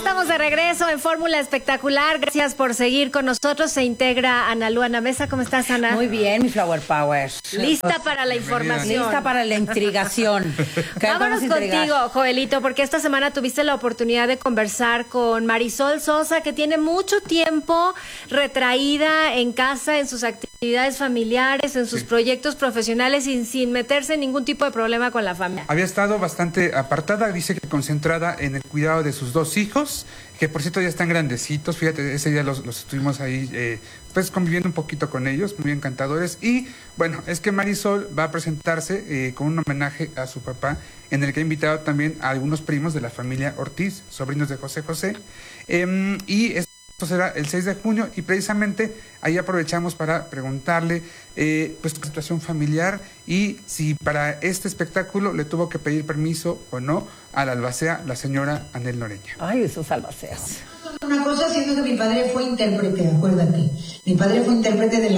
estamos de regreso en Fórmula Espectacular. Gracias por seguir con nosotros. Se integra Ana Luana Mesa. ¿Cómo estás, Ana? Muy bien, mi Flower Power. Lista para la información. Lista para la intrigación. Vámonos contigo, Joelito, porque esta semana tuviste la oportunidad de conversar con Marisol Sosa, que tiene mucho tiempo retraída en casa, en sus actividades familiares, en sus proyectos profesionales, sin meterse en ningún tipo de problema con la familia. Había estado bastante apartada, dice que concentrada en el cuidado de sus dos hijos, que por cierto ya están grandecitos. Fíjate, ese día los estuvimos ahí pues conviviendo un poquito con ellos, muy encantadores. Y bueno, es que Marisol va a presentarse con un homenaje a su papá, en el que ha invitado también a algunos primos de la familia Ortiz, sobrinos de José José, y esto será el 6 de junio, y precisamente ahí aprovechamos para preguntarle pues su situación familiar y si para este espectáculo le tuvo que pedir permiso o no a la albacea, la señora Anel Noreña. Ay, esos albaceas. Una cosa, siendo que mi padre fue intérprete, acuérdate. Mi padre fue intérprete de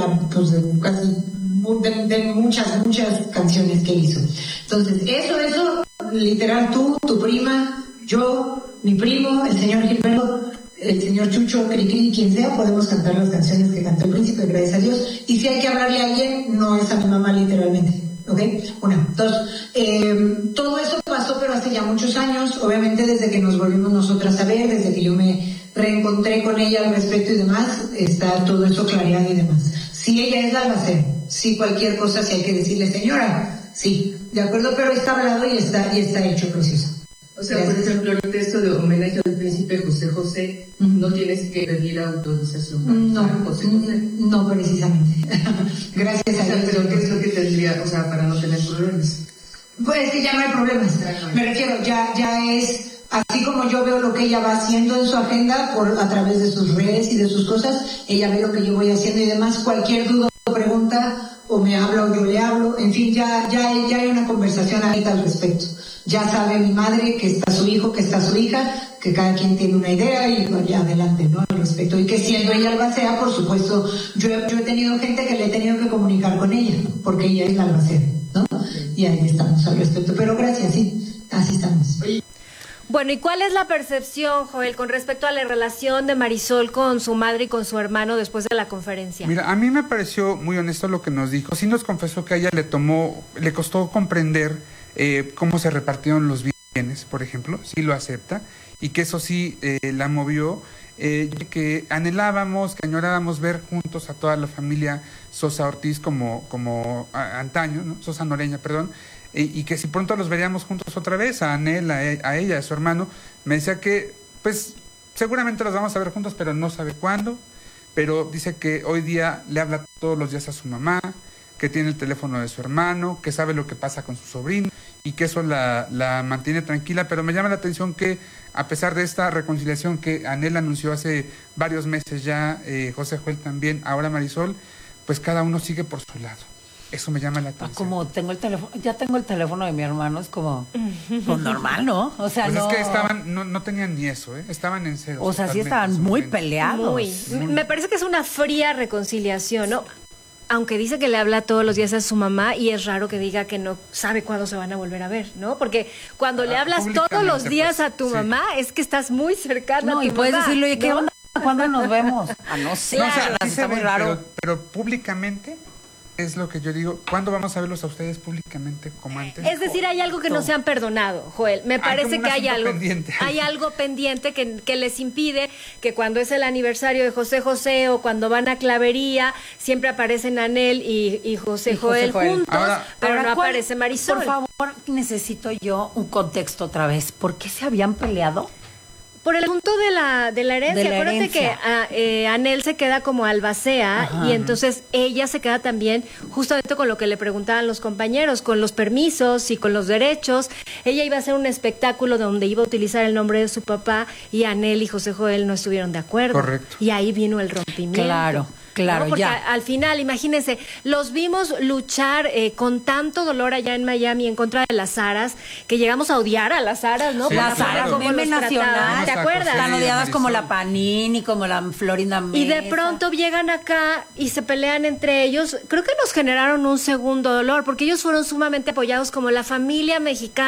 muchas canciones que hizo. Entonces, eso, literal, tú, tu prima, yo, mi primo, el señor Gilberto, el señor Chucho, Cricri, quien sea, podemos cantar las canciones que cantó el príncipe, gracias a Dios. Y si hay que hablarle a alguien, no es a mi mamá literalmente. ¿Ok? Una. Dos. Todo eso pasó, pero hace ya muchos años, obviamente desde que nos volvimos nosotras a ver, desde que yo me reencontré con ella al respecto y demás, está todo eso clareado y demás. Si ella es la albacea, si cualquier cosa, si hay que decirle señora, sí, de acuerdo, pero está hablado y está hecho, precioso. O sea, por ejemplo, el texto de homenaje al príncipe José José, no tienes que pedir autorización para José José. No, precisamente. Gracias a Dios. Pero ¿qué es lo que tendría, o sea, para no tener problemas? Pues que ya no hay problemas. Me refiero, ya es, así como yo veo lo que ella va haciendo en su agenda, a través de sus redes y de sus cosas, ella ve lo que yo voy haciendo y demás. Cualquier duda o pregunta, o me habla o yo le hablo, en fin, ya hay una conversación abierta al respecto. Ya sabe mi madre que está su hijo, que está su hija, que cada quien tiene una idea y ya adelante, ¿no? Al respecto. Y que siendo ella albacea, por supuesto, yo he tenido gente que le he tenido que comunicar con ella, porque ella es la albacea, ¿no? Y ahí estamos al respecto. Pero gracias, sí, así estamos. Bueno, ¿y cuál es la percepción, Joel, con respecto a la relación de Marisol con su madre y con su hermano después de la conferencia? Mira, a mí me pareció muy honesto lo que nos dijo. Sí nos confesó que a ella le costó comprender cómo se repartieron los bienes, por ejemplo, sí lo acepta, y que eso sí la movió, que anhelábamos, que añorábamos ver juntos a toda la familia Sosa Ortiz como antaño, ¿no? Sosa Noreña, perdón, y que si pronto los veríamos juntos otra vez, a Anel, a ella, a su hermano. Me decía que, pues, seguramente los vamos a ver juntos, pero no sabe cuándo, pero dice que hoy día le habla todos los días a su mamá, que tiene el teléfono de su hermano, que sabe lo que pasa con su sobrino y que eso la mantiene tranquila. Pero me llama la atención que a pesar de esta reconciliación que Anel anunció hace varios meses ya, José Joel también, ahora Marisol, pues cada uno sigue por su lado. Eso me llama la atención. Como tengo el teléfono, ya tengo el teléfono de mi hermano, es como pues normal, ¿no? O sea, pues no. Es que no tenían ni eso, estaban en ceros. O sea, sí estaban muy peleados. Me parece que es una fría reconciliación, ¿no? Aunque dice que le habla todos los días a su mamá y es raro que diga que no sabe cuándo se van a volver a ver, ¿no? Porque cuando le hablas todos los días a tu mamá es que estás muy cercana a tu mamá. No, y puedes decirle, oye, ¿qué onda? ¿Cuándo nos vemos? No sé, no, o sea, sí está muy raro. Pero públicamente es lo que yo digo. ¿Cuándo vamos a verlos a ustedes públicamente como antes? Es decir, hay algo que no se han perdonado, Joel. Me parece que hay algo pendiente. Hay algo pendiente que les impide que cuando es el aniversario de José José o cuando van a Clavería, siempre aparecen Anel y José Joel juntos, pero no aparece Marisol. Por favor, necesito yo un contexto otra vez. ¿Por qué se habían peleado? Por el punto de la herencia. Acuérdate que Anel se queda como albacea y entonces ella se queda también justamente con lo que le preguntaban los compañeros, con los permisos y con los derechos. Ella iba a hacer un espectáculo donde iba a utilizar el nombre de su papá y Anel y José Joel no estuvieron de acuerdo. Correcto. Y ahí vino el rompimiento. Claro, ¿no? Porque ya. Al final, imagínense, los vimos luchar con tanto dolor allá en Miami en contra de las aras, que llegamos a odiar a las aras, ¿no? Sí, las aras, como meme nacional. ¿Te acuerdas? Están odiadas como la Panini, como la Florinda Mesa. Y de pronto llegan acá y se pelean entre ellos. Creo que nos generaron un segundo dolor, porque ellos fueron sumamente apoyados como la familia mexicana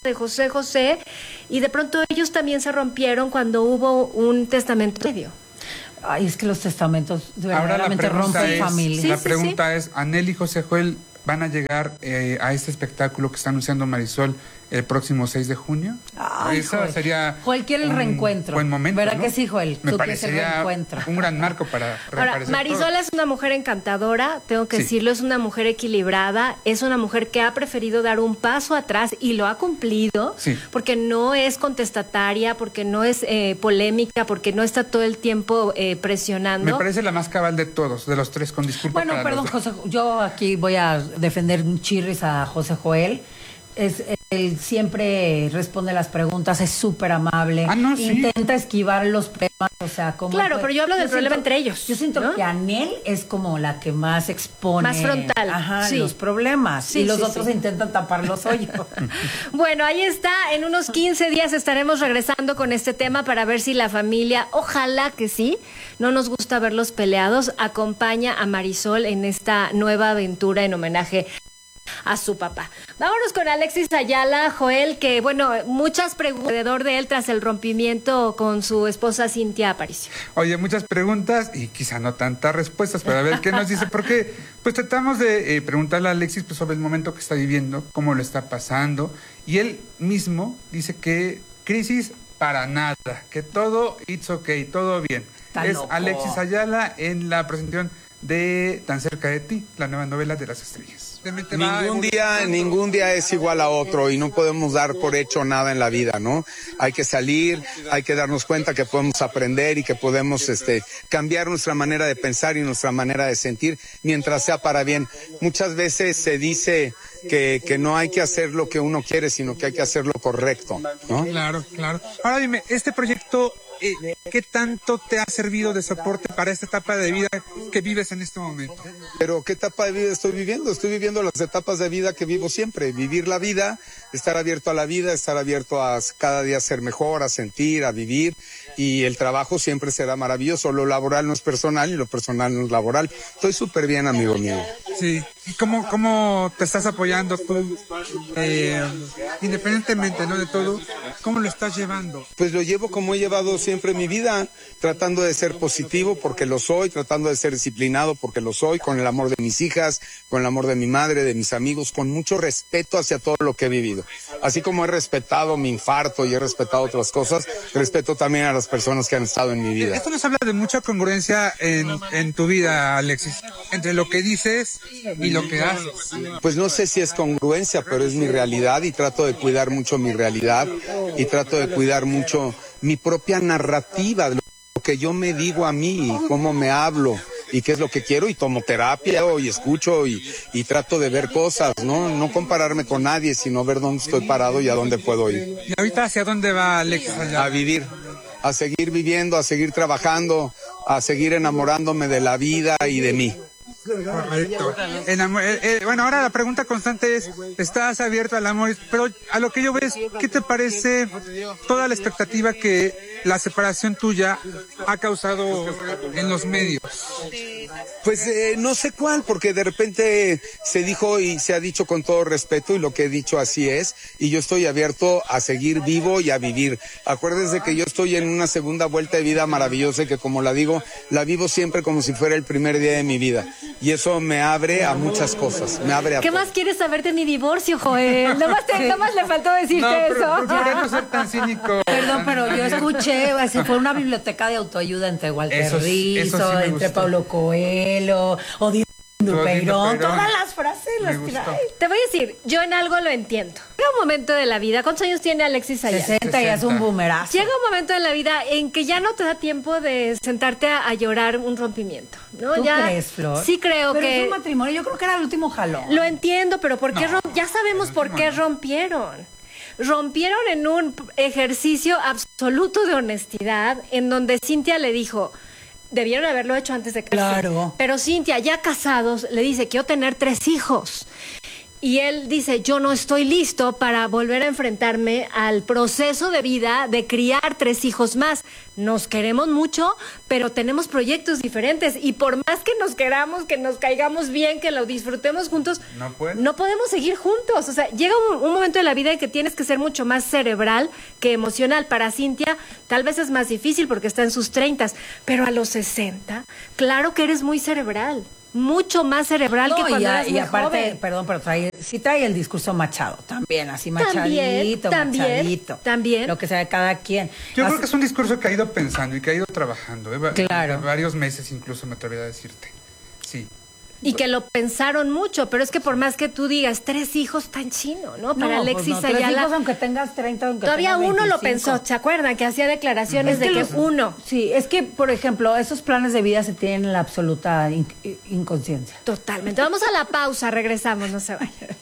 de José José, y de pronto ellos también se rompieron cuando hubo un testamento medio. Ay, es que los testamentos Ahora verdaderamente rompen familias. La pregunta es, ¿Anel y José Joel van a llegar a este espectáculo que está anunciando Marisol el próximo 6 de junio? Ay, Eso Joel. sería Joel quiere el reencuentro. Buen momento, ¿Verdad ¿no? que sí, Joel? Me Tú quieres el parecería reencuentro. un gran marco para Ahora, reaparecer Marisol todos. es una mujer encantadora, tengo que Sí. decirlo, es una mujer equilibrada, es una mujer que ha preferido dar un paso atrás y lo ha cumplido, Sí. porque no es contestataria, porque no es polémica, porque no está todo el tiempo presionando. Me parece la más cabal de todos, de los tres, con disculpa Bueno, para perdón, los dos. José, yo aquí voy a defender un chirris a José Joel. Él siempre responde las preguntas, es súper amable, Ah, no, sí. intenta esquivar los problemas, o sea, como Claro, pero yo hablo del problema entre ellos, Yo siento ¿no? que Anel es como la que más expone, Más frontal, ajá, sí. los problemas, Sí, y los sí, otros sí. intentan tapar los hoyos. Bueno, ahí está. En unos 15 días estaremos regresando con este tema para ver si la familia, ojalá que sí, no nos gusta verlos peleados, acompaña a Marisol en esta nueva aventura en homenaje a su papá. Vámonos con Alexis Ayala, Joel, que bueno, muchas preguntas alrededor de él tras el rompimiento con su esposa Cintia Aparicio. Oye, muchas preguntas y quizá no tantas respuestas, pero a ver qué nos dice, porque pues tratamos de preguntarle a Alexis pues, sobre el momento que está viviendo, cómo lo está pasando, y él mismo dice que crisis para nada, que todo it's okay, todo bien. Está es loco. Alexis Ayala en la presentación de Tan cerca de ti, la nueva novela de las estrellas. Ningún día es igual a otro y no podemos dar por hecho nada en la vida, ¿no? Hay que salir, hay que darnos cuenta que podemos aprender y que podemos cambiar nuestra manera de pensar y nuestra manera de sentir mientras sea para bien. Muchas veces se dice que no hay que hacer lo que uno quiere, sino que hay que hacer lo correcto, ¿no? Claro, claro. Ahora dime, este proyecto, ¿qué tanto te ha servido de soporte para esta etapa de vida que vives en este momento? Pero ¿qué etapa de vida estoy viviendo? Estoy viviendo las etapas de vida que vivo siempre. Vivir la vida, estar abierto a la vida, estar abierto a cada día ser mejor, a sentir, a vivir. Y el trabajo siempre será maravilloso. Lo laboral no es personal y lo personal no es laboral. Estoy súper bien, amigo mío. Sí. ¿Y cómo te estás apoyando tú, independientemente, ¿no?, de todo? ¿Cómo lo estás llevando? Pues lo llevo como he llevado siempre mi vida, tratando de ser positivo porque lo soy, tratando de ser disciplinado porque lo soy, con el amor de mis hijas, con el amor de mi madre, de mis amigos, con mucho respeto hacia todo lo que he vivido. Así como he respetado mi infarto y he respetado otras cosas, respeto también a las personas que han estado en mi vida. Esto nos habla de mucha congruencia en tu vida, Alexis, entre lo que dices y lo que haces. Pues no sé si es congruencia, pero es mi realidad y trato de cuidar mucho mi realidad y trato de cuidar mucho mi propia narrativa, lo que yo me digo a mí y cómo me hablo y qué es lo que quiero, y tomo terapia y escucho y trato de ver cosas, no compararme con nadie, sino ver dónde estoy parado y a dónde puedo ir. ¿Y ahorita hacia dónde va Alexis allá? A vivir, a seguir viviendo, a seguir trabajando, a seguir enamorándome de la vida y de mí. Correcto. Bueno, ahora la pregunta constante es, ¿estás abierto al amor? Pero a lo que yo veo es, ¿qué te parece toda la expectativa que la separación tuya ha causado en los medios? Pues no sé cuál, porque de repente se dijo y se ha dicho con todo respeto, y lo que he dicho así es, y yo estoy abierto a seguir vivo y a vivir. Acuérdense que yo estoy en una segunda vuelta de vida maravillosa y que, como la digo, la vivo siempre como si fuera el primer día de mi vida. Y eso me abre a muchas cosas, me abre a ¿Qué todo. más quieres saber de mi divorcio, Joel? Nada más le faltó decirte eso. Procuré no ser tan cínico. Perdón, pero yo escuché, se fue una biblioteca de autoayuda entre Walter Eso sí Rizzo, me entre gustó. Paulo Coelho, Odín Dupeirón, todas las frases las Me trae. gustó. Te voy a decir, yo en algo lo entiendo. Llega un momento de la vida, ¿cuántos años tiene Alexis Ayala? 60 y es un boomerazo. Llega un momento en la vida en que ya no te da tiempo de sentarte a llorar un rompimiento, ¿no? ¿Tú ya, crees, Flor? Sí creo pero que... es un matrimonio, yo creo que era el último jalón. Lo entiendo, pero ¿por qué ya sabemos por qué rompieron? Rompieron en un ejercicio absoluto de honestidad, en donde Cintia le dijo, debieron haberlo hecho antes de casarse. Claro. Pero Cintia, ya casados, le dice, quiero tener 3 hijos. Y él dice, yo no estoy listo para volver a enfrentarme al proceso de vida de criar 3 hijos más. Nos queremos mucho, pero tenemos proyectos diferentes. Y por más que nos queramos, que nos caigamos bien, que lo disfrutemos juntos, no podemos seguir juntos. O sea, llega un momento de la vida en que tienes que ser mucho más cerebral que emocional. Para Cintia, tal vez es más difícil porque está en sus 30, pero a los 60, claro que eres muy cerebral. Mucho más cerebral que cuando eras muy aparte, joven. perdón, pero trae el discurso machado también, así machadito. También. Lo que sea de cada quien. Yo creo que es un discurso que ha ido pensando y que ha ido trabajando. Claro. Varios meses incluso, me atrevería a decirte. Sí. Y que lo pensaron mucho, pero es que por más que tú digas 3 hijos, tan chino, ¿no? Para Alexis pues no, 3 Ayala. hijos, aunque tengas 30, aunque todavía tengas 25. uno lo pensó, ¿se acuerdan? Que hacía declaraciones de que uno. Sí, es que, por ejemplo, esos planes de vida se tienen en la absoluta inconsciencia. Totalmente. Vamos a la pausa, regresamos, no se vayan.